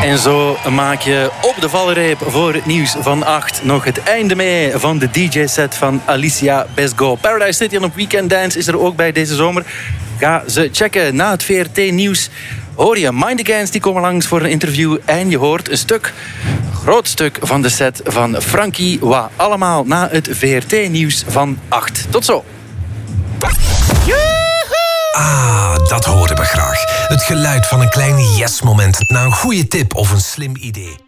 En zo maak je op de valreep voor het nieuws van 8 nog het einde mee van de DJ-set van Alicia Besgo. Paradise City en op Weekend Dance is er ook bij deze zomer. Ga ze checken. Na het VRT-nieuws hoor je Mind Against, die komen langs voor een interview. En je hoort een groot stuk van de set van Frankie Wa. Allemaal na het VRT-nieuws van 8. Tot zo. Dat horen we graag. Het geluid van een klein yes-moment na een goede tip of een slim idee.